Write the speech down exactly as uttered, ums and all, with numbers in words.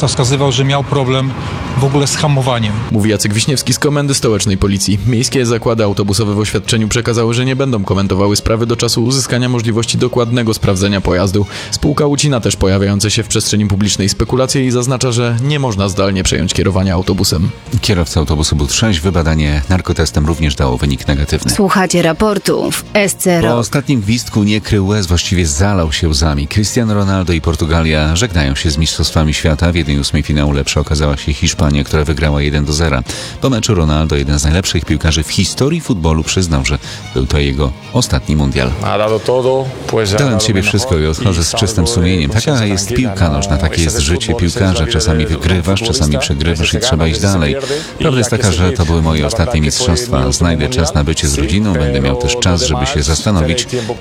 kierowca wskazywał, że miał problem w ogóle z hamowaniem. Mówi Jacek Wiśniewski z Komendy Stołecznej Policji. Miejskie zakłady autobusowe w oświadczeniu przekazały, że nie będą komentowały sprawy do czasu uzyskania możliwości dokładnego sprawdzenia pojazdu. Spółka ucina też pojawiające się w przestrzeni publicznej spekulacje i zaznacza, że nie można zdalnie przejąć kierowania autobusem. Kierowca autobusu był trzeźwy, wybadanie narkotestem również dało wynik negatywny. Słuchacie raportu w S C R Po O. ostatnim gwizdku nie krył łez, właściwie zalał się łzami. Cristiano Ronaldo i Portugalia żegnają się z Mistrzostwami Świata. W jednej ósmej finału lepsza okazała się Hiszpania, która wygrała jeden do zera. Po meczu Ronaldo, jeden z najlepszych piłkarzy w historii futbolu, przyznał, że był to jego ostatni mundial. Dałem z siebie wszystko i odchodzę z czystym sumieniem. Taka jest piłka nożna, takie jest życie piłkarza. Czasami wygrywasz, czasami przegrywasz i trzeba iść dalej. Prawda jest taka, że to były moje ostatnie mistrzostwa. Znajdę czas na bycie z rodziną, będę miał też czas, żeby się zastanowić